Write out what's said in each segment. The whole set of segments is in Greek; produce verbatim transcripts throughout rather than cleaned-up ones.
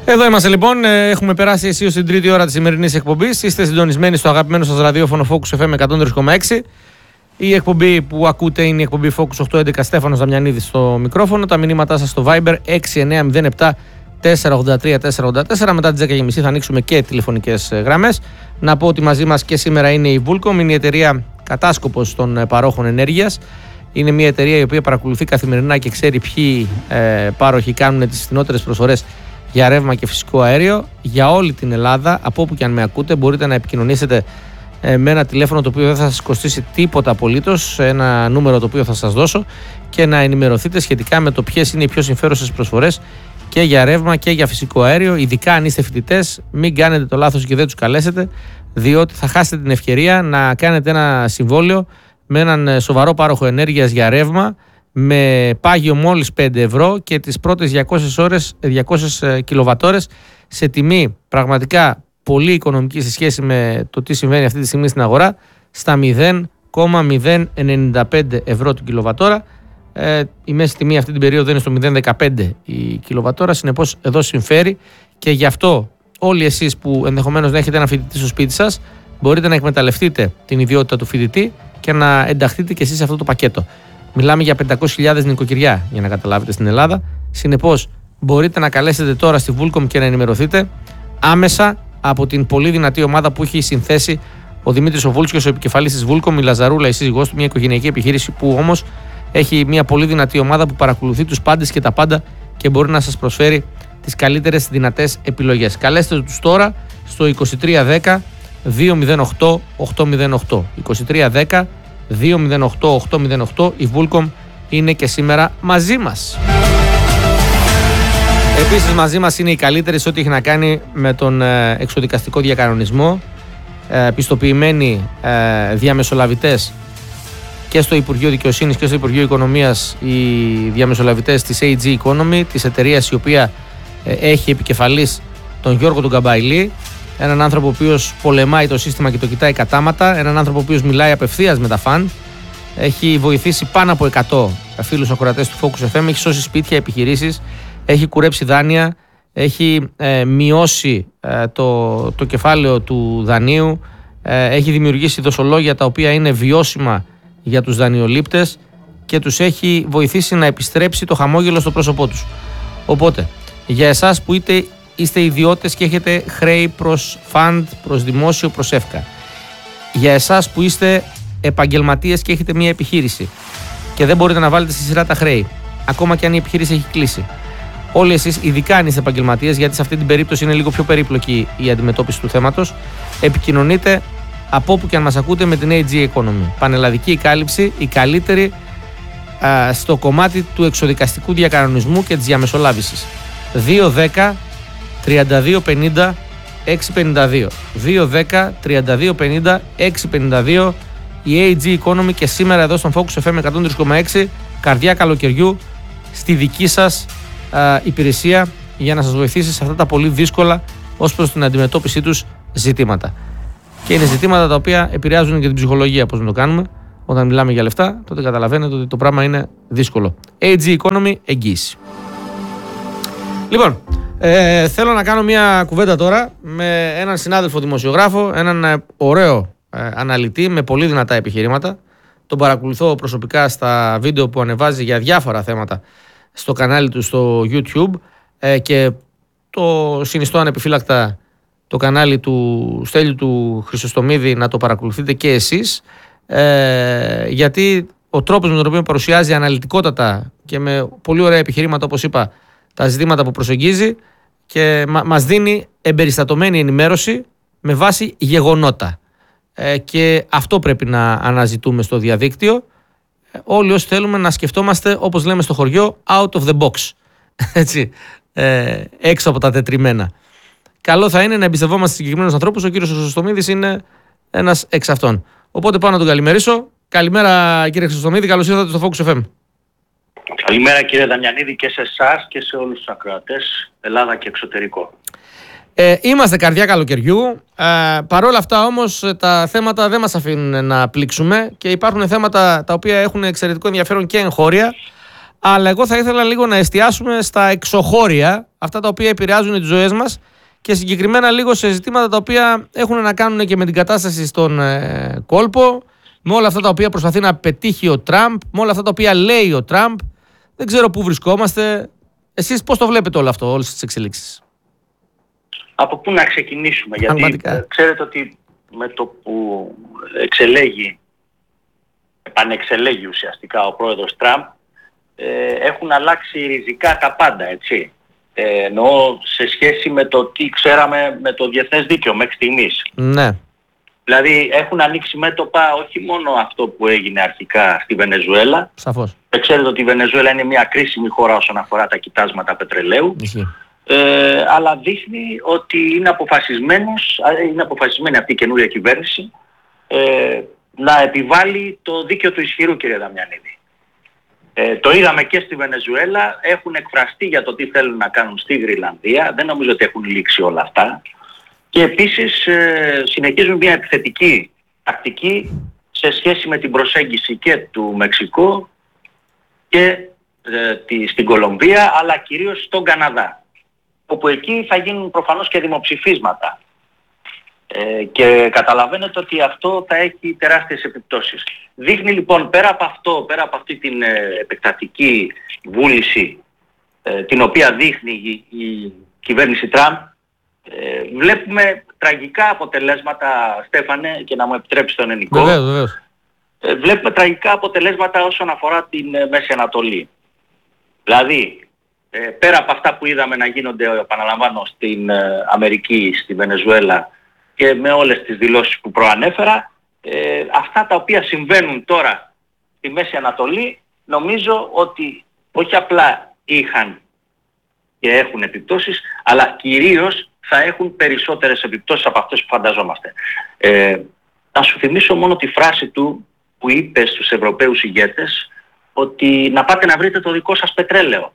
Εδώ είμαστε λοιπόν. Έχουμε περάσει αισίως στην τρίτη ώρα της σημερινής εκπομπής. Είστε συντονισμένοι στο αγαπημένο σας ραδιόφωνο Focus εφ εμ εκατόν τρία κόμμα έξι. Η εκπομπή που ακούτε είναι η εκπομπή Focus οκτακόσια έντεκα. Στέφανος Δαμιανίδης στο μικρόφωνο. Τα μηνύματά σας στο Viber έξι εννιά μηδέν επτά τέσσερα ογδόντα τρία τέσσερα ογδόντα τέσσερα. Μετά τις δέκα και μισή θα ανοίξουμε και τηλεφωνικές γραμμές. Να πω ότι μαζί μας και σήμερα είναι η Vulcom, είναι η εταιρεία κατάσκοπος των παρόχων ενέργειας. Είναι μια εταιρεία η οποία παρακολουθεί καθημερινά και ξέρει ποιοι ε, πάροχοι κάνουν τις φθηνότερες προσφορές για ρεύμα και φυσικό αέριο για όλη την Ελλάδα. Από όπου και αν με ακούτε, μπορείτε να επικοινωνήσετε ε, με ένα τηλέφωνο το οποίο δεν θα σας κοστίσει τίποτα απολύτως, ένα νούμερο το οποίο θα σας δώσω, και να ενημερωθείτε σχετικά με το ποιες είναι οι πιο συμφέρουσες προσφορές και για ρεύμα και για φυσικό αέριο. Ειδικά αν είστε φοιτητές, μην κάνετε το λάθος και δεν τους καλέσετε, διότι θα χάσετε την ευκαιρία να κάνετε ένα συμβόλαιο με έναν σοβαρό πάροχο ενέργειας για ρεύμα με πάγιο μόλις πέντε ευρώ και τις πρώτες διακόσιες ώρες, διακόσιες κιλοβατόρες σε τιμή πραγματικά πολύ οικονομική σε σχέση με το τι συμβαίνει αυτή τη στιγμή στην αγορά, στα μηδέν κόμμα μηδέν ενενήντα πέντε ευρώ την κιλοβατόρα. Ε, η μέση τιμή αυτή την περίοδο είναι στο μηδέν κόμμα δεκαπέντε η κιλοβατόρα, συνεπώς εδώ συμφέρει, και γι' αυτό όλοι εσείς που ενδεχομένως να έχετε ένα φοιτητή στο σπίτι σας μπορείτε να εκμεταλλευτείτε την ιδιότητα του φοιτητή και να ενταχθείτε και εσείς σε αυτό το πακέτο. Μιλάμε για πεντακόσιες χιλιάδες νοικοκυριά, για να καταλάβετε, στην Ελλάδα. Συνεπώς, μπορείτε να καλέσετε τώρα στη Vulcom και να ενημερωθείτε άμεσα από την πολύ δυνατή ομάδα που έχει συνθέσει ο Δημήτρης ο Βούλσκιος, ο επικεφαλής της Vulcom, η Λαζαρούλα, η σύζυγός του, μια οικογενειακή επιχείρηση που όμως έχει μια πολύ δυνατή ομάδα που παρακολουθεί τους πάντες και τα πάντα και μπορεί να σας προσφέρει τις καλύτερες δυνατές επιλογές. Καλέστε τους τώρα στο είκοσι τρία δέκα δύο μηδέν οκτώ οκτώ μηδέν οκτώ. είκοσι τρία δέκα δύο μηδέν οκτώ οκτώ μηδέν οκτώ. Η Vulcom είναι και σήμερα μαζί μας. Επίσης μαζί μας είναι οι καλύτεροι σε ό,τι έχει να κάνει με τον εξοδικαστικό διακανονισμό, πιστοποιημένοι διαμεσολαβητές και στο Υπουργείο Δικαιοσύνης και στο Υπουργείο Οικονομίας, οι διαμεσολαβητές της έι τζι Economy, της εταιρείας η οποία έχει επικεφαλής τον Γιώργο τον Καμπαϊλή, έναν άνθρωπο ο οποίος πολεμάει το σύστημα και το κοιτάει κατάματα, έναν άνθρωπο ο οποίος μιλάει απευθείας με τα φαν, έχει βοηθήσει πάνω από εκατό φίλους ακροατές του Focus εφ εμ, έχει σώσει σπίτια, επιχειρήσεις, έχει κουρέψει δάνεια, έχει ε, μειώσει ε, το, το κεφάλαιο του δανείου, ε, έχει δημιουργήσει δοσολόγια τα οποία είναι βιώσιμα για τους δανειολήπτες και τους έχει βοηθήσει να επιστρέψει το χαμόγελο στο πρόσωπό τους. Οπότε, για εσάς που είτε είστε ιδιώτες και έχετε χρέη προς φαντ, προς δημόσιο, προς ΕΦΚΑ, για εσάς που είστε επαγγελματίες και έχετε μια επιχείρηση και δεν μπορείτε να βάλετε στη σειρά τα χρέη, ακόμα και αν η επιχείρηση έχει κλείσει, όλοι εσείς, ειδικά αν είστε επαγγελματίες, γιατί σε αυτή την περίπτωση είναι λίγο πιο περίπλοκη η αντιμετώπιση του θέματος, επικοινωνείτε από όπου και αν μας ακούτε με την έι τζι Economy. Πανελλαδική κάλυψη, η καλύτερη α, στο κομμάτι του εξοδικαστικού διακανονισμού και της διαμεσολάβησης. δύο δέκα τριάντα δύο πενήντα εξακόσια πενήντα δύο. δύο δέκα τριάντα δύο πενήντα εξακόσια πενήντα δύο. Η έι τζι Economy και σήμερα εδώ στον Focus εφ εμ εκατόν τρία κόμμα έξι, καρδιά καλοκαιριού, στη δική σας α, υπηρεσία για να σας βοηθήσει σε αυτά τα πολύ δύσκολα ως προς την αντιμετώπιση τους ζητήματα. Και είναι ζητήματα τα οποία επηρεάζουν και την ψυχολογία, πώς να το κάνουμε. Όταν μιλάμε για λεφτά, τότε καταλαβαίνετε ότι το πράγμα είναι δύσκολο. έι τζι Economy, εγγύηση. Λοιπόν, ε, θέλω να κάνω μια κουβέντα τώρα με έναν συνάδελφο δημοσιογράφο, έναν ε, ωραίο ε, αναλυτή με πολύ δυνατά επιχειρήματα. Τον παρακολουθώ προσωπικά στα βίντεο που ανεβάζει για διάφορα θέματα στο κανάλι του στο YouTube ε, και το συνιστώ ανεπιφύλακτα το κανάλι του Στέλιου του Χρυσοστομίδη να το παρακολουθείτε και εσείς, ε, γιατί ο τρόπος με τον οποίο παρουσιάζει αναλυτικότατα και με πολύ ωραία επιχειρήματα, όπως είπα, τα ζητήματα που προσεγγίζει και μα, μας δίνει εμπεριστατωμένη ενημέρωση με βάση γεγονότα. Ε, και αυτό πρέπει να αναζητούμε στο διαδίκτυο. Ε, όλοι όσοι θέλουμε να σκεφτόμαστε, όπως λέμε στο χωριό, out of the box. Έτσι, ε, έξω από τα τετριμένα. Καλό θα είναι να εμπιστευόμαστε σε συγκεκριμένους ανθρώπους. Ο κύριος Χρυσοστομίδης είναι ένας εξ αυτών. Οπότε πάω να τον καλημερίσω. Καλημέρα κύριε Χρυσοστομίδη, καλώς ήρθατε στο Focus εφ εμ. Καλημέρα κύριε Δαμιανίδη και σε εσάς και σε όλους τους ακροατές, Ελλάδα και εξωτερικό. Ε, είμαστε καρδιά καλοκαιριού. Ε, Παρ' όλα αυτά όμως τα θέματα δεν μας αφήνουν να πλήξουμε και υπάρχουν θέματα τα οποία έχουν εξαιρετικό ενδιαφέρον και εγχώρια, Αλλά εγώ θα ήθελα λίγο να εστιάσουμε στα εξωχώρια, αυτά τα οποία επηρεάζουν τις ζωές μας και συγκεκριμένα λίγο σε ζητήματα τα οποία έχουν να κάνουν και με την κατάσταση στον ε, κόλπο, με όλα αυτά τα οποία προσπαθεί να πετύχει ο Τραμπ, με όλα αυτά τα οποία λέει ο Τραμπ. Δεν ξέρω πού βρισκόμαστε. Εσείς πώς το βλέπετε όλο αυτό, όλες τις εξελίξεις? Από πού να ξεκινήσουμε? Γιατί Πραγματικά. ξέρετε ότι με το που εξελέγει, επανεξελέγει ουσιαστικά ο πρόεδρος Τραμπ, ε, έχουν αλλάξει ριζικά τα πάντα, έτσι. Ε, εννοώ σε σχέση με το τι ξέραμε με το διεθνές δίκαιο μέχρι στιγμής. Ναι. Δηλαδή έχουν ανοίξει μέτωπα όχι μόνο αυτό που έγινε αρχικά στη Βενεζουέλα. Σαφώς. Ε, ξέρετε ότι η Βενεζουέλα είναι μια κρίσιμη χώρα όσον αφορά τα κοιτάσματα πετρελαίου. Ε, αλλά δείχνει ότι είναι, αποφασισμένος, είναι αποφασισμένη αυτή η καινούρια κυβέρνηση ε, να επιβάλλει το δίκαιο του ισχυρού, κύριε Δαμιανίδη. Ε, το είδαμε και στη Βενεζουέλα, έχουν εκφραστεί για το τι θέλουν να κάνουν στη Γροιλανδία, δεν νομίζω ότι έχουν λήξει όλα αυτά. Και επίσης ε, συνεχίζουν μια επιθετική τακτική σε σχέση με την προσέγγιση και του Μεξικού και ε, τη, στην Κολομβία, αλλά κυρίως στον Καναδά, όπου εκεί θα γίνουν προφανώς και δημοψηφίσματα. Ε, και καταλαβαίνετε ότι αυτό θα έχει τεράστιες επιπτώσεις. Δείχνει λοιπόν πέρα από αυτό, πέρα από αυτή την ε, επεκτατική βούληση ε, την οποία δείχνει η, η κυβέρνηση Τραμπ, ε, βλέπουμε τραγικά αποτελέσματα, Στέφανε, και να μου επιτρέψει τον ελληνικό. Βεβαίως, βεβαίως. Ε, βλέπουμε τραγικά αποτελέσματα όσον αφορά την ε, Μέση Ανατολή. Δηλαδή, ε, πέρα από αυτά που είδαμε να γίνονται, επαναλαμβάνω, στην ε, Αμερική, στη Βενεζουέλα, και με όλες τις δηλώσεις που προανέφερα, ε, αυτά τα οποία συμβαίνουν τώρα στη Μέση Ανατολή, νομίζω ότι όχι απλά είχαν και έχουν επιπτώσεις, αλλά κυρίως θα έχουν περισσότερες επιπτώσεις από αυτές που φανταζόμαστε. Ε, να σου θυμίσω μόνο τη φράση του που είπε στους Ευρωπαίους ηγέτες, ότι να πάτε να βρείτε το δικό σας πετρέλαιο.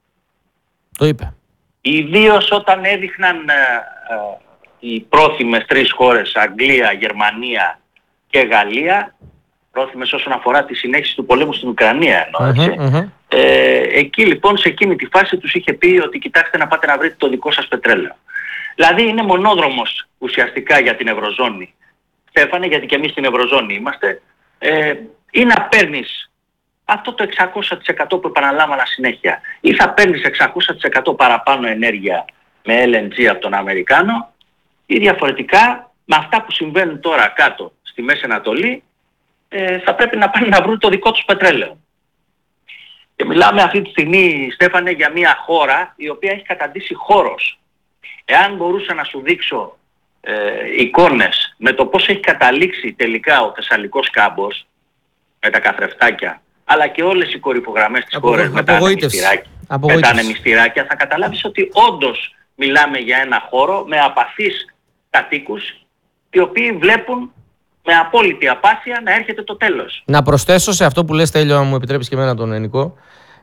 Το είπε. Ιδίως όταν έδειχναν ε, ε, οι πρόθυμες τρεις χώρες, Αγγλία, Γερμανία και Γαλλία, πρόθυμες όσον αφορά τη συνέχιση του πολέμου στην Ουκρανία, εννοώ, έτσι. Uh-huh, uh-huh. Ε, εκεί λοιπόν σε εκείνη τη φάση τους είχε πει ότι κοιτάξτε να πάτε να βρείτε το δικό σας πετρέλαιο. Δηλαδή είναι μονόδρομος ουσιαστικά για την Ευρωζώνη, Στέφανε, γιατί και εμείς στην Ευρωζώνη είμαστε, ε, ή να παίρνεις αυτό το εξακόσια τοις εκατό που επαναλάμβανα συνέχεια, ή θα παίρνεις εξακόσια τοις εκατό παραπάνω ενέργεια με ελ εν τζι από τον Αμερικάνο, ή διαφορετικά με αυτά που συμβαίνουν τώρα κάτω στη Μέση Ανατολή, ε, θα πρέπει να πάνε να βρουν το δικό τους πετρέλαιο. Και μιλάμε αυτή τη στιγμή, Στέφανε, για μια χώρα η οποία έχει καταντήσει χώρος. Εάν μπορούσα να σου δείξω ε, εικόνες με το πώς έχει καταλήξει τελικά ο Θεσσαλικός κάμπος, με τα καθρεφτάκια, αλλά και όλες οι κορυφογραμμές της χώρας με τα ανεμιστηράκια, με τα ανεμιστηράκια, θα καταλάβεις ότι όντως μιλάμε για ένα χώρο με απαθείς κατοίκους, οι οποίοι βλέπουν με απόλυτη απάθεια να έρχεται το τέλος. Να προσθέσω σε αυτό που λες, Τέλειο, αν μου επιτρέπεις και εμένα τον Ενικό,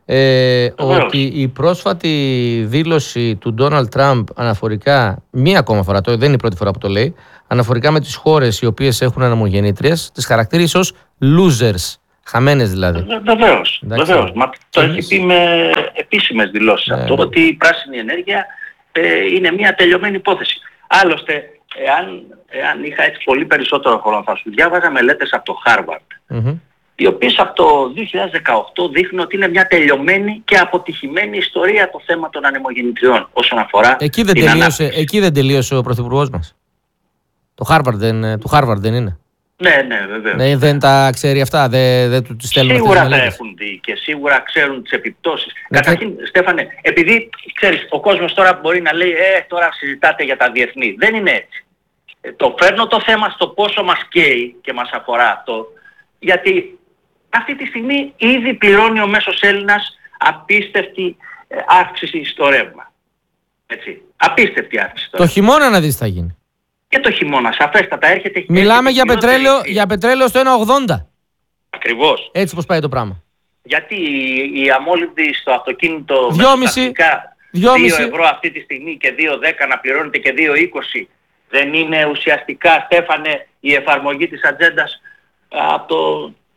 ε, ότι η πρόσφατη δήλωση του Ντόναλντ Τραμπ αναφορικά, μία ακόμα φορά, το, δεν είναι η πρώτη φορά που το λέει, αναφορικά με τις χώρες οι οποίες έχουν ανεμογεννήτριες, τις χαρακτήρισε ως losers, χαμένες δηλαδή. Βεβαίως, βεβαίως. Μα το έχει πει με επίσημες δηλώσεις ναι. Αυτό, ότι η πράσινη ενέργεια ε, είναι μια τελειωμένη υπόθεση. Άλλωστε, εάν, εάν είχα έτσι πολύ περισσότερο χρόνο, θα σου διάβαζα μελέτες από το Harvard, mm-hmm. οι οποίες από το δύο χιλιάδες δεκαοκτώ δείχνουν ότι είναι μια τελειωμένη και αποτυχημένη ιστορία το θέμα των ανεμογεννητριών όσον αφορά εκεί δεν την τελείωσε, ανάπτυξη. Εκεί δεν τελείωσε ο Πρωθυπουργός μας. Το Harvard δεν, το Harvard δεν είναι. Ναι, ναι, βεβαίως. Ναι, δεν τα ξέρει αυτά, δεν, δεν του τις στέλνουν. Σίγουρα τα έχουν δει και σίγουρα ξέρουν τις επιπτώσεις. Ναι, καταρχήν, και... Στέφανε, επειδή ξέρεις, ο κόσμος τώρα μπορεί να λέει «Ε, τώρα συζητάτε για τα διεθνή». Δεν είναι έτσι. Ε, το φέρνω το θέμα στο πόσο μας καίει και μας αφορά αυτό, γιατί αυτή τη στιγμή ήδη πληρώνει ο μέσος Έλληνας απίστευτη ε, αύξηση στο ρεύμα. Έτσι. Απίστευτη αύξηση στο ρεύμα. Το χειμώνα να δεις τι θα γίνει. Και το χειμώνα, σαφέστατα έρχεται. Μιλάμε για πετρέλαιο, για πετρέλαιο στο ένα ογδόντα. Ακριβώς. Έτσι πως πάει το πράγμα. Γιατί η αμόλυντη στο αυτοκίνητο μεταστατικά δύο ευρώ αυτή τη στιγμή και δύο δέκα να πληρώνεται και δύο είκοσι, δεν είναι ουσιαστικά, Στέφανε, η εφαρμογή της ατζέντας από το,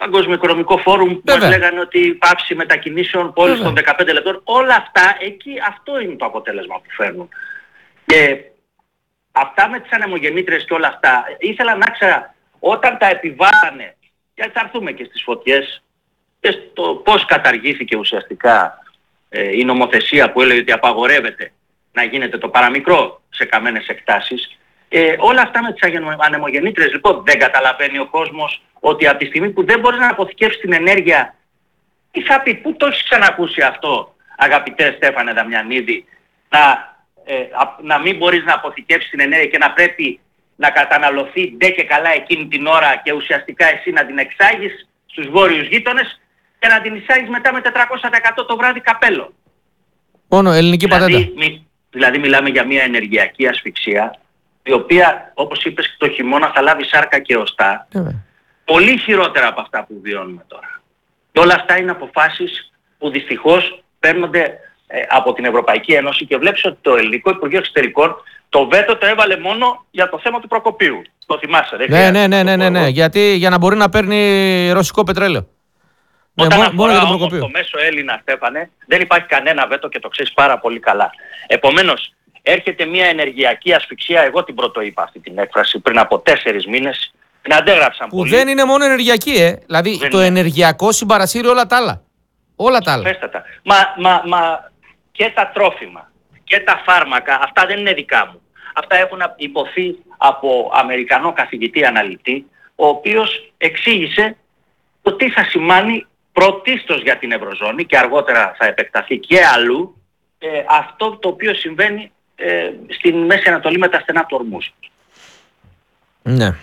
Παγκόσμιο Οικονομικό Φόρουμ που μας λέγανε ότι πάυση μετακινήσεων πόλης των δεκαπέντε λεπτών. Όλα αυτά, εκεί αυτό είναι το αποτέλεσμα που φέρνουν. Και αυτά με τις ανεμογεννήτριες και όλα αυτά, ήθελα να ξέρω όταν τα επιβάλλανε, και θα έρθουμε και στις φωτιές, και στο πώς καταργήθηκε ουσιαστικά ε, η νομοθεσία που έλεγε ότι απαγορεύεται να γίνεται το παραμικρό σε καμένες εκτάσεις. Ε, όλα αυτά με τις ανεμογεννήτριες, λοιπόν, δεν καταλαβαίνει ο κόσμος ότι από τη στιγμή που δεν μπορείς να αποθηκεύσεις την ενέργεια, τι θα πει, πού το έχεις ξανακούσει αυτό, αγαπητέ Στέφανε Δαμιανίδη, να, ε, α, να μην μπορείς να αποθηκεύσεις την ενέργεια και να πρέπει να καταναλωθεί ντε και καλά εκείνη την ώρα και ουσιαστικά εσύ να την εξάγεις στους βόρειους γείτονες και να την εισάγεις μετά με τετρακόσια τοις εκατό το βράδυ καπέλο. Μόνο ελληνική δηλαδή, πατέντα. Μη, δηλαδή μιλάμε για μια ενεργειακή ασφυξία, η οποία, όπως είπες, το χειμώνα θα λάβει σάρκα και οστά, yeah. πολύ χειρότερα από αυτά που βιώνουμε τώρα. Και όλα αυτά είναι αποφάσεις που δυστυχώς παίρνονται ε, από την Ευρωπαϊκή Ένωση και βλέπεις ότι το Ελληνικό Υπουργείο Εξωτερικών το βέτο το έβαλε μόνο για το θέμα του Προκοπίου. Το θυμάσαι, δεν ναι, ναι, ναι, ναι, ναι, ναι, γιατί για να μπορεί να παίρνει ρωσικό πετρέλαιο. Όταν ναι, αφορά όμως Προκοπίου. Το μέσο Έλληνα, Στέφανε, δεν υπάρχει κανένα βέτο και το ξέρεις πάρα πολύ καλά. Επομένως, έρχεται μια ενεργειακή ασφυξία, εγώ την πρώτο είπα αυτή την έκφραση πριν από τέσσερις μήνες, την αντέγραψαν που πολύ. Δεν είναι μόνο ενεργειακή, ε. δηλαδή δεν το είναι. Ενεργειακό συμπαρασύρει όλα τα άλλα. Όλα τα άλλα. Φέστατα. Μα, μα, μα και τα τρόφιμα και τα φάρμακα, αυτά δεν είναι δικά μου. Αυτά έχουν υποθεί από Αμερικανό καθηγητή αναλυτή, ο οποίος εξήγησε το τι θα σημάνει πρωτίστως για την Ευρωζώνη και αργότερα θα επεκταθεί και αλλού ε, αυτό το οποίο συμβαίνει ε, στην Μέση Ανατολή με τα στενά του Ορμούς. Ναι.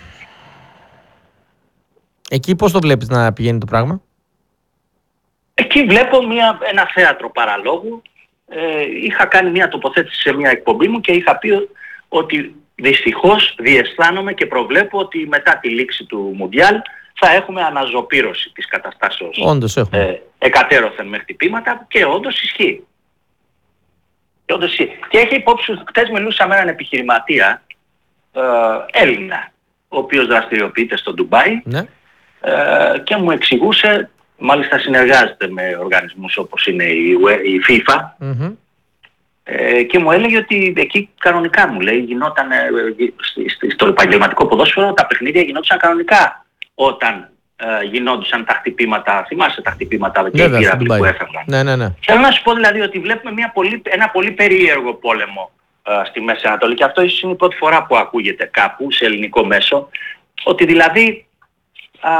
Εκεί πώς το βλέπεις να πηγαίνει το πράγμα? Εκεί βλέπω μια, ένα θέατρο παραλόγου. Ε, είχα κάνει μια τοποθέτηση σε μια εκπομπή μου και είχα πει ότι δυστυχώς διαισθάνομαι και προβλέπω ότι μετά τη λήξη του Μουντιάλ θα έχουμε αναζωπήρωση της καταστάσεως. Όντως έχουμε. Ε, εκατέρωθεν με χτυπήματα και όντως ισχύει. Και, όντως ισχύει. Και έχει υπόψη, χτες μιλούσα με έναν επιχειρηματία ε, Έλληνα, ο οποίος δραστηριοποιείται στο Ντουμπάι ναι. ε, και μου εξηγούσε, μάλιστα συνεργάζεται με οργανισμούς όπως είναι η, η FIFA, mm-hmm. ε, και μου έλεγε ότι εκεί κανονικά, μου λέει, γινόταν ε, στο επαγγελματικό ποδόσφαιρο τα παιχνίδια γινόντουσαν κανονικά όταν ε, γινόντουσαν τα χτυπήματα, θυμάσαι τα χτυπήματα και οι πύραυλοι που έφευγαν. Ναι, ναι, ναι. Θέλω να σου πω δηλαδή ότι βλέπουμε μια πολύ, ένα πολύ περίεργο πόλεμο ε, στη Μέση Ανατολή και αυτό ίσως είναι η πρώτη φορά που ακούγεται κάπου σε ελληνικό μέσο, ότι δηλαδή α,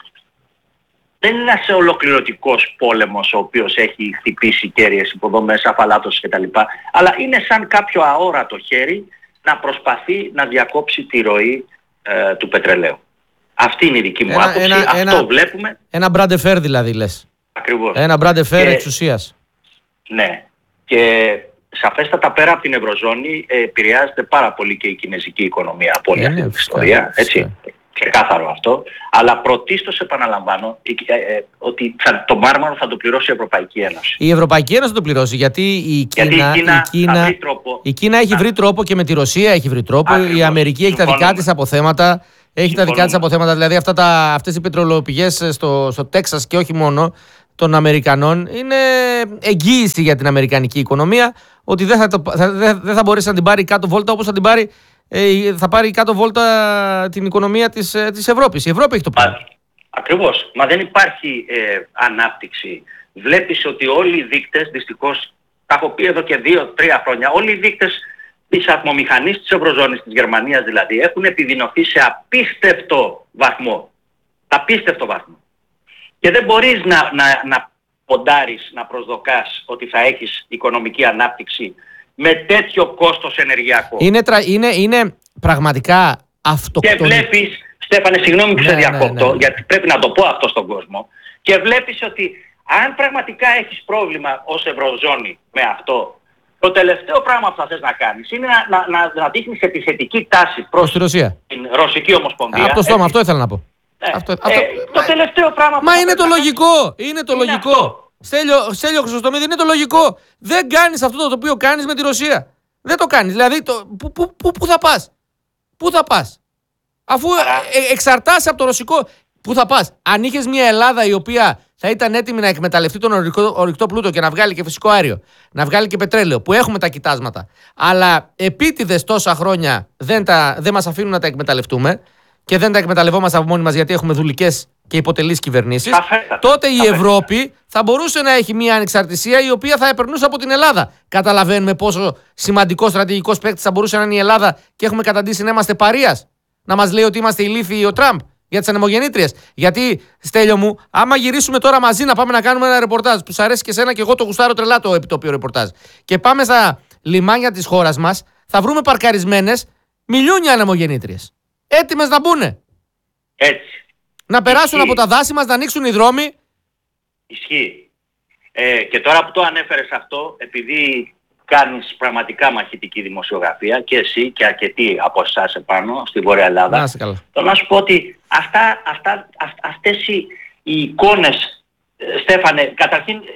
δεν είναι ένας ολοκληρωτικός πόλεμος ο οποίος έχει χτυπήσει κέρυες υποδομές, αφαλάτωσης κτλ. Αλλά είναι σαν κάποιο αόρατο χέρι να προσπαθεί να διακόψει τη ροή ε, του πετρελαίου. Αυτή είναι η δική μου ένα, άποψη, ένα, αυτό ένα, βλέπουμε. Ένα μπραντεφέρ δηλαδή λες. Ακριβώς. Ένα μπραντεφέρ εξουσίας. Ναι. Και σαφέστατα πέρα από την Ευρωζώνη ε, επηρεάζεται πάρα πολύ και η κινέζικη οικονομία από όλη αυτή την ιστορία. Έτσι. Ξεκάθαρο αυτό. Αλλά πρωτίστως επαναλαμβάνω ε, ε, ότι θα, το μάρμαρο θα το πληρώσει η Ευρωπαϊκή Ένωση. Η Ευρωπαϊκή Ένωση θα το πληρώσει γιατί η Κίνα, γιατί η Κίνα, η Κίνα, βρει τρόπο, η Κίνα έχει βρει τρόπο και με τη Ρωσία έχει βρει τρόπο. Ακριβώς. Η Αμερική έχει τα δικά της αποθέματα. Έχει τα δικά της αποθέματα, δηλαδή αυτά τα, αυτές οι πετρελαιοπηγές στο, στο Τέξας και όχι μόνο των Αμερικανών είναι εγγύηση για την αμερικανική οικονομία ότι δεν θα, το, θα, δεν, δεν θα μπορέσει να την πάρει κάτω βόλτα όπως θα την πάρει, ε, θα πάρει κάτω βόλτα την οικονομία της, ε, της Ευρώπης. Η Ευρώπη έχει το πράγμα. Ακριβώς. Μα δεν υπάρχει ε, ανάπτυξη. Βλέπεις ότι όλοι οι δείκτες, δυστυχώς, τα έχω πει εδώ και δύο τρία χρόνια, όλοι οι δείκτες της ατμομηχανής της Ευρωζώνης, της Γερμανίας δηλαδή, έχουν επιδεινωθεί σε απίστευτο βαθμό. Απίστευτο βαθμό. Και δεν μπορείς να, να, να ποντάρεις, να προσδοκάς ότι θα έχεις οικονομική ανάπτυξη με τέτοιο κόστος ενεργειακό. Είναι, τρα, είναι, είναι πραγματικά αυτοκτονικό. Και βλέπεις, Στέφανε, συγγνώμη που ναι, σε διακόπτω, ναι, ναι, ναι. γιατί πρέπει να το πω αυτό στον κόσμο, και βλέπεις ότι αν πραγματικά έχεις πρόβλημα ως Ευρωζώνη με αυτό, το τελευταίο πράγμα που θα θες να κάνεις είναι να, να, να, να δείχνεις επιθετική τάση προς τη Ρωσία. Την Ρωσική Ομοσπονδία. Από το στόμα, αυτό ήθελα να πω. Ε, αυτό, ε, αυτό, το τελευταίο πράγμα που Μα θα είναι το να λογικό. κάνεις, Είναι το είναι λογικό. Αυτό. Στέλιο, Στέλιο Χρυσοστομίδη, είναι το λογικό. Δεν κάνεις αυτό το οποίο κάνεις με τη Ρωσία. Δεν το κάνεις. Δηλαδή, το, πού, πού, πού, πού θα πας. Πού θα πας. Αφού ε, εξαρτάσαι από το ρωσικό. Πού θα πας? Αν είχες μια Ελλάδα η οποία θα ήταν έτοιμη να εκμεταλλευτεί τον ορυκτό, ορυκτό πλούτο και να βγάλει και φυσικό αέριο, να βγάλει και πετρέλαιο, που έχουμε τα κοιτάσματα, αλλά επίτηδες τόσα χρόνια δεν, τα, δεν μας αφήνουν να τα εκμεταλλευτούμε και δεν τα εκμεταλλευόμαστε από μόνοι μας γιατί έχουμε δουλικές και υποτελείς κυβερνήσεις, τότε η Ευρώπη θα μπορούσε να έχει μια ανεξαρτησία η οποία θα επερνούσε από την Ελλάδα. Καταλαβαίνουμε πόσο σημαντικό στρατηγικός παίκτης θα μπορούσε να είναι η Ελλάδα και έχουμε καταντήσει να είμαστε παρείας. Να μας λέει ότι είμαστε ηλίθιοι ο Τραμπ για τις ανεμογεννήτριες. Γιατί, Στέλιο μου, άμα γυρίσουμε τώρα μαζί να πάμε να κάνουμε ένα ρεπορτάζ που σου αρέσει και εσένα και εγώ το γουστάρω τρελά το επιτόπιο ρεπορτάζ, και πάμε στα λιμάνια της χώρας μας, θα βρούμε παρκαρισμένες μιλιούνια ανεμογεννήτριες. Έτοιμες να μπουνε. Έτσι. Να περάσουν Ισχύει. από τα δάση μας, να ανοίξουν οι δρόμοι. Ισχύει. Ε, και τώρα που το ανέφερες αυτό, επειδή κάνεις πραγματικά μαχητική δημοσιογραφία και εσύ και αρκετοί από εσάς επάνω στη Βόρεια Ελλάδα, Να σε καλά. θέλω να σου πω ότι αυτά, αυτά, αυ, αυτές οι, οι εικόνες, ε, Στέφανε, καταρχήν ε,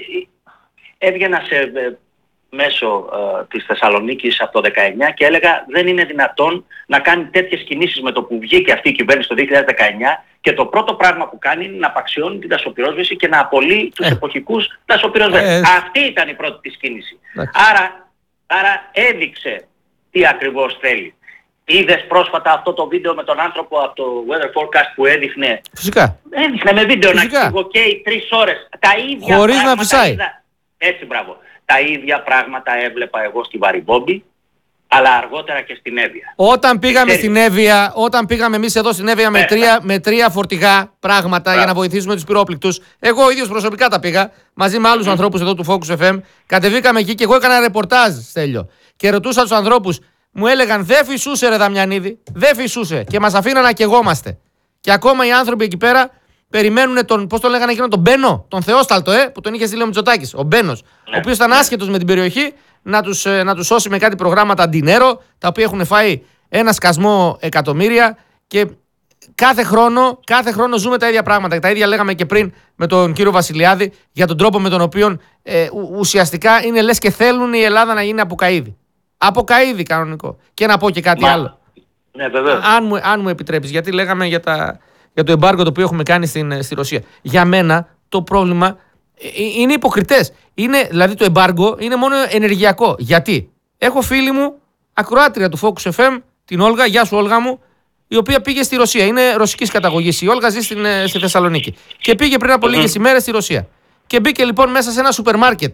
έβγαινα σε ε, μέσω ε, της Θεσσαλονίκης από το δεκαεννιά και έλεγα δεν είναι δυνατόν να κάνει τέτοιες κινήσεις με το που βγήκε αυτή η κυβέρνηση το δύο χιλιάδες δεκαεννιά και το πρώτο πράγμα που κάνει είναι να απαξιώνει την δασοπυρόσβεση και να απολύει τους Ε. εποχικούς δασοπυροσβέστες. Ε. Αυτή ήταν η πρώτη της κίνηση. Εντάξει. Άρα, άρα έδειξε τι ακριβώς θέλει. Είδες πρόσφατα αυτό το βίντεο με τον άνθρωπο από το Weather Forecast που έδειχνε, Φυσικά. έδειχνε με βίντεο Φυσικά. να ξυγοκαίει τρεις ώρες. Τα ίδια Χωρίς να πράγματα φυσάει. είδα. Έτσι, μπράβο. Τα ίδια πράγματα έβλεπα εγώ στη Βαριμπόμπη, αλλά αργότερα και στην Εύβοια. Όταν πήγαμε Ξέρεις. στην Εύβοια, όταν πήγαμε εμείς εδώ στην Εύβοια με, Ναι, τρία, με τρία φορτηγά πράγματα Μπράβο. για να βοηθήσουμε τους πυρόπληκτους, εγώ ο ίδιος προσωπικά τα πήγα μαζί με άλλους ανθρώπους εδώ του Focus εφ εμ. Κατεβήκαμε εκεί και εγώ έκανα ρεπορτάζ, Στέλιο. Και ρωτούσα τους ανθρώπους, μου έλεγαν δεν φυσούσε ρε Δαμιανίδη, δεν φυσούσε. Και μας αφήναν να καιγόμαστε. Και ακόμα οι άνθρωποι εκεί πέρα περιμένουν τον, πώς το λέγανε εκείνο, τον Μπένο, τον Θεόσταλτο, ε, που τον είχε στείλει ο Μητσοτάκης, ο Μπένος, Ναι, ο οποίος ήταν ναι. άσχετος με την περιοχή, να τους, ε, να τους σώσει με κάτι προγράμματα αντινέρο, τα οποία έχουν φάει ένα σκασμό εκατομμύρια και κάθε χρόνο, κάθε χρόνο ζούμε τα ίδια πράγματα. Τα ίδια λέγαμε και πριν με τον κύριο Βασιλιάδη για τον τρόπο με τον οποίο ε, ου, ουσιαστικά είναι λες και θέλουν η Ελλάδα να γίνει αποκαΐδη. Αποκαΐδη κανονικό. Και να πω και κάτι Μα- άλλο. Ναι, βεβαίως. Αν μου, αν μου επιτρέπεις, γιατί λέγαμε για, τα, για το εμπάργκο το οποίο έχουμε κάνει στην, στη Ρωσία. Για μένα το πρόβλημα ε, είναι υποκριτές. Είναι, δηλαδή το εμπάργκο είναι μόνο ενεργειακό. Γιατί έχω φίλη μου, ακροάτρια του Focus εφ εμ, την Όλγα, γεια σου Όλγα μου, η οποία πήγε στη Ρωσία. Είναι ρωσικής καταγωγής. Η Όλγα ζει στην, ε, στη Θεσσαλονίκη. Και πήγε πριν από λίγες ημέρες στη Ρωσία. Και μπήκε λοιπόν μέσα σε ένα σούπερ μάρκετ.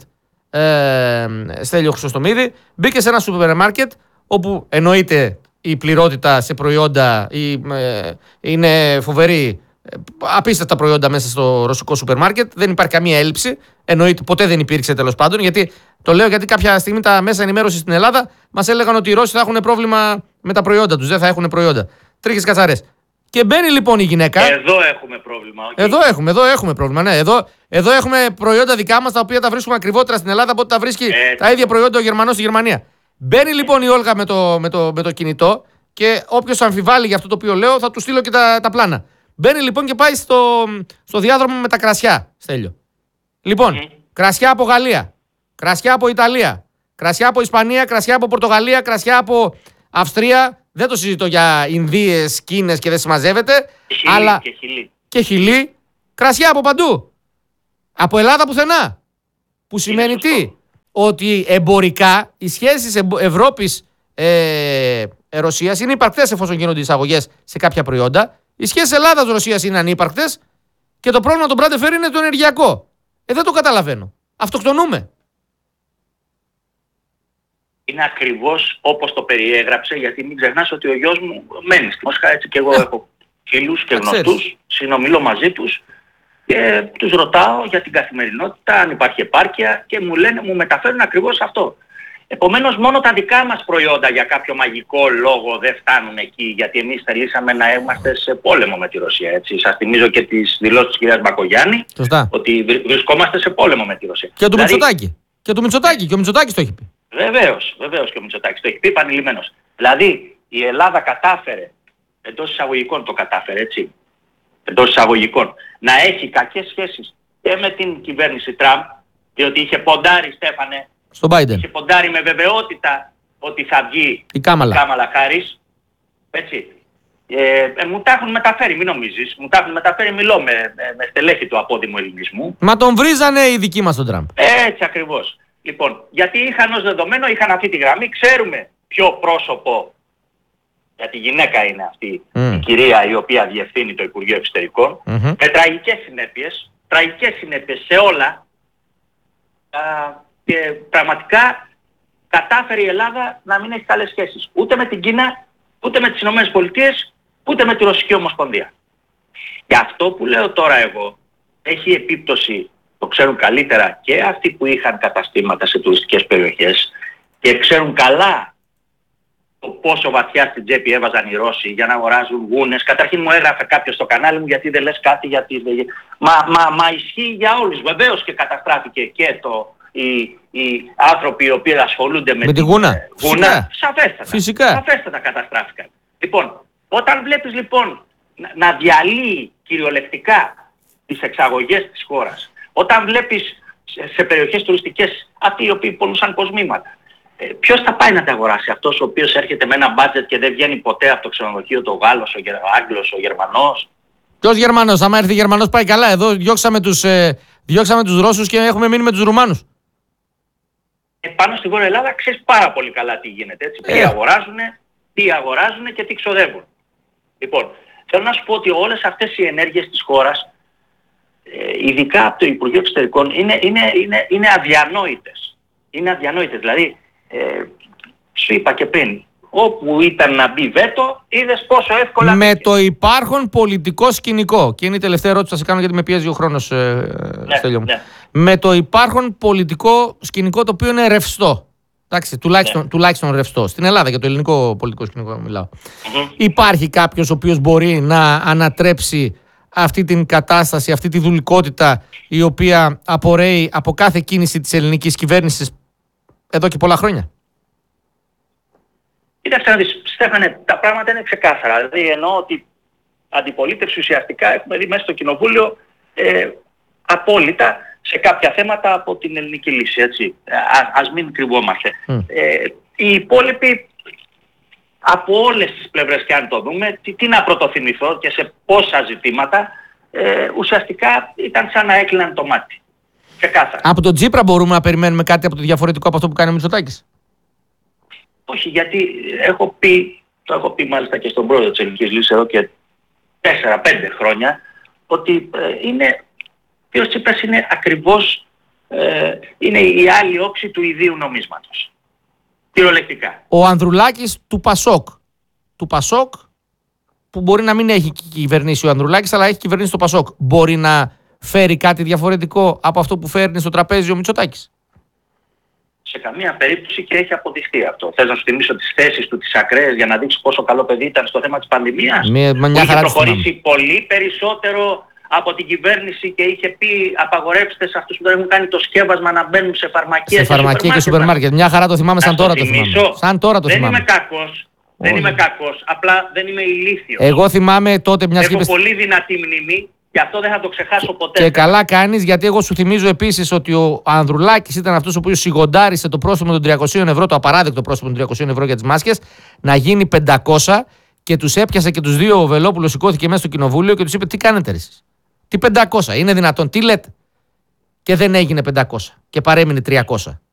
Ε, Στέλιο Χρυσοστομίδη, μπήκε σε ένα σούπερ μάρκετ όπου εννοείται η πληρότητα σε προϊόντα η, ε, είναι φοβερή, ε, απίστευτα προϊόντα μέσα στο ρωσικό σούπερ μάρκετ. Δεν υπάρχει καμία έλλειψη. Εννοείται, ποτέ δεν υπήρξε τέλος πάντων. Γιατί, το λέω γιατί κάποια στιγμή τα μέσα ενημέρωση στην Ελλάδα μας έλεγαν ότι οι Ρώσοι θα έχουν πρόβλημα με τα προϊόντα τους. Δεν θα έχουν προϊόντα. Τρίχες κατσαρές. Και μπαίνει λοιπόν η γυναίκα. Εδώ έχουμε πρόβλημα. όχι? Εδώ έχουμε, εδώ έχουμε πρόβλημα. Ναι. Εδώ, εδώ έχουμε προϊόντα δικά μας τα οποία τα βρίσκουμε ακριβότερα στην Ελλάδα από ότι τα βρίσκει Έτσι. τα ίδια προϊόντα ο Γερμανός στη Γερμανία. Μπαίνει λοιπόν η Όλγα με το, με το, με το κινητό και όποιος αμφιβάλλει για αυτό το οποίο λέω θα του στείλω και τα, τα πλάνα. Μπαίνει λοιπόν και πάει στο, στο διάδρομο με τα κρασιά, Στέλιο. Λοιπόν, Μμμ. κρασιά από Γαλλία, κρασιά από Ιταλία, κρασιά από Ισπανία, κρασιά από Πορτογαλία, κρασιά από Αυστρία. Δεν το συζητώ για Ινδίες, Κίνες και δεν συμμαζεύεται. Χιλή Αλλά και χιλή. και Χιλή, κρασιά από παντού. Από Ελλάδα πουθενά. Που σημαίνει σωστό. τι? Ότι εμπορικά οι σχέσεις εμπο- Ευρώπης ε, ε, Ρωσίας είναι υπαρκτές εφόσον γίνονται εισαγωγές σε κάποια προϊόντα. Οι σχέσεις Ελλάδας-Ρωσίας είναι ανύπαρκτες και το πρόβλημα των Μπράντεφερ είναι το ενεργειακό. Ε, δεν το καταλαβαίνω. Αυτοκτονούμε. Είναι ακριβώς όπως το περιέγραψε, γιατί μην ξεχνάς ότι ο γιος μου μένει στη Μόσχα, έτσι και εγώ έχω φίλους και τα ξέρεις. γνωστούς, συνομιλώ μαζί τους και τους ρωτάω για την καθημερινότητα, αν υπάρχει επάρκεια και μου λένε, μου μεταφέρουν ακριβώς αυτό. Επομένως μόνο τα δικά μας προϊόντα για κάποιο μαγικό λόγο δεν φτάνουν εκεί, γιατί εμείς θελήσαμε να είμαστε σε πόλεμο με τη Ρωσία, έτσι. Σας θυμίζω και τις δηλώσεις της κυρίας Μπακογιάννη, Σωστά. ότι βρ- βρισκόμαστε σε πόλεμο με τη Ρωσία. Και του Δηλαδή, Μητσοτάκη. Και του Μητσοτάκη. Και ο Μητσοτάκης το έχει πει. Βεβαίως, βεβαίως και ο Μητσοτάκης το έχει πει επανειλημμένος. Δηλαδή η Ελλάδα κατάφερε, εντός εισαγωγικών το κατάφερε έτσι, εντός εισαγωγικών, να έχει κακές σχέσεις και με την κυβέρνηση Τραμπ, διότι είχε ποντάρει, Στέφανε, Στον Biden. είχε ποντάρει με βεβαιότητα ότι θα βγει Η Κάμαλα. Κάμαλα Χάρις, έτσι. Ε, ε, μου τα έχουν μεταφέρει, μην νομίζεις. Μου τα έχουν μεταφέρει, μιλώ με, με, με στελέχη του απόδημου ελληνισμού. Μα τον βρίζανε οι δικοί μας τον Τραμπ. Έτσι ακριβώς. Λοιπόν, γιατί είχαν ως δεδομένο, είχαν αυτή τη γραμμή, ξέρουμε ποιο πρόσωπο, γιατί γυναίκα είναι αυτή mm. η κυρία η οποία διευθύνει το Υπουργείο Εξωτερικών, mm-hmm. με τραγικές συνέπειες, τραγικές συνέπειες σε όλα, α, και πραγματικά κατάφερε η Ελλάδα να μην έχει καλές σχέσεις. Ούτε με την Κίνα, ούτε με τις Ηνωμένες Πολιτείες, ούτε με τη Ρωσική Ομοσπονδία. Και αυτό που λέω τώρα εγώ, έχει επίπτωση, το ξέρουν καλύτερα και αυτοί που είχαν καταστήματα σε τουριστικές περιοχές και ξέρουν καλά το πόσο βαθιά στην τσέπη έβαζαν οι Ρώσοι για να αγοράζουν γούνες. Καταρχήν μου έγραφε κάποιος στο κανάλι μου γιατί δεν λες κάτι για τις... Μα, μα, μα ισχύει για όλους. Βεβαίως και καταστράφηκε και το... Οι, οι άνθρωποι οι οποίοι ασχολούνται με, με τη γούνα. γούνα σαφέστατα, Φυσικά. σαφέστατα καταστράφηκαν. Λοιπόν, όταν βλέπεις λοιπόν να, να διαλύει κυριολεκτικά τις εξαγωγές της χώρας, όταν βλέπεις σε, σε περιοχές τουριστικές αυτοί οι οποίοι πολλούσαν κοσμήματα, ε, ποιος θα πάει να τα αγοράσει? Αυτός ο οποίος έρχεται με ένα μπάτζετ και δεν βγαίνει ποτέ από το ξενοδοχείο, το Γάλλος, ο, ο Άγγλος, ο Γερμανός? Ποιος Γερμανός? Άμα έρθει Γερμανός πάει καλά. Εδώ διώξαμε τους, ε, διώξαμε τους Ρώσους και έχουμε μείνει με τους Ρουμάνους. Πάνω στη Βόρεια Ελλάδα ξέρεις πάρα πολύ καλά τι γίνεται, έτσι. Ε. Τι αγοράζουνε, τι αγοράζουνε και τι ξοδεύουν. Λοιπόν, θέλω να σου πω ότι όλες αυτές οι ενέργειες της χώρας, ε, ειδικά από το Υπουργείο Εξωτερικών, είναι, είναι, είναι, είναι αδιανόητες. Είναι αδιανόητες. Δηλαδή, ε, σου είπα και πριν, όπου ήταν να μπει βέτο, είδες πόσο εύκολα... Με μπήκε. Το υπάρχον πολιτικό σκηνικό. Και είναι η τελευταία ερώτηση που θα σε κάνω γιατί με πιέζει ο χρόνος, ε, ναι, Στέλιο μου. Ναι. Με το υπάρχον πολιτικό σκηνικό το οποίο είναι ρευστό. Εντάξει, τουλάχιστον, ναι. τουλάχιστον ρευστό. Στην Ελλάδα για το ελληνικό πολιτικό σκηνικό μιλάω. Mm-hmm. Υπάρχει κάποιος ο οποίος μπορεί να ανατρέψει αυτή την κατάσταση, αυτή τη δουλικότητα η οποία απορρέει από κάθε κίνηση της ελληνικής κυβέρνησης εδώ και πολλά χρόνια? Κοίταξε να δεις, Στέφανε, τα πράγματα είναι ξεκάθαρα. Δηλαδή εννοώ ότι αντιπολίτευση ουσιαστικά έχουμε δει μέσα στο Κοινοβούλιο ε, απόλυτα σε κάποια θέματα από την ελληνική λύση, έτσι. Α, ας μην κρυβόμαστε. Mm. Ε, οι υπόλοιποι, από όλες τις πλευρές και αν το δούμε, τι, τι να πρωτοθυμηθώ και σε πόσα ζητήματα, ε, ουσιαστικά ήταν σαν να έκλειναν το μάτι. Ξεκάθαρα. Από τον Τσίπρα μπορούμε να περιμένουμε κάτι από το διαφορετικό από αυτό που κάνει ο Μητσοτάκης? Όχι, γιατί έχω πει, το έχω πει μάλιστα και στον πρόεδρο της Ελληνικής Λύσης εδώ και τέσσερα πέντε χρόνια, ότι ε, είναι, ο Τσίπρας είναι ακριβώς, ε, είναι η άλλη όψη του ιδίου νομίσματος. Κυριολεκτικά. Ο Ανδρουλάκης του Πασόκ. Του Πασόκ, που μπορεί να μην έχει κυβερνήσει ο Ανδρουλάκης, αλλά έχει κυβερνήσει το Πασόκ. Μπορεί να φέρει κάτι διαφορετικό από αυτό που φέρνει στο τραπέζι ο Μητσοτάκης? Σε καμία περίπτωση, και έχει αποδειχθεί αυτό. Θες να σου θυμίσω τις θέσεις του, τις ακραίες, για να δείξει πόσο καλό παιδί ήταν στο θέμα της πανδημίας? Μια, που είχε προχωρήσει πολύ περισσότερο από την κυβέρνηση και είχε πει απαγορεύστε σε αυτούς που δεν έχουν κάνει το σκεύασμα να μπαίνουν σε φαρμακεία σε φαρμακεία και σούπερ μάρκετ. Μια χαρά το θυμάμαι, σαν τώρα το θυμάμαι. Σαν τώρα το δεν θυμάμαι. Είμαι κακός, δεν είμαι κακός, απλά δεν είμαι ηλίθιος. Εγώ θυμάμαι τότε μια Έχω πολύ δυνατή μνήμη. Και αυτό δεν θα το ξεχάσω ποτέ. Και καλά κάνεις, γιατί εγώ σου θυμίζω επίσης ότι ο Ανδρουλάκης ήταν αυτός ο οποίος σιγοντάρισε το πρόστιμο των τριακοσίων ευρώ, το απαράδεκτο πρόστιμο των τριακοσίων ευρώ για τις μάσκες, να γίνει πεντακόσια, και τους έπιασε και τους δύο. Ο Βελόπουλος σηκώθηκε μέσα στο κοινοβούλιο και τους είπε: τι κάνετε εσείς? Τι πεντακόσια? Είναι δυνατόν? Τι λέτε? Και δεν έγινε πεντακόσια και παρέμεινε τριακόσια.